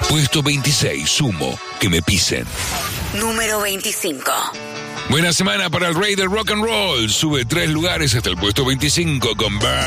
Puesto 26, Sumo, que me pisen. Número 25. Buena semana para el rey del rock and roll. Sube 3 lugares hasta el puesto 25 con Burn.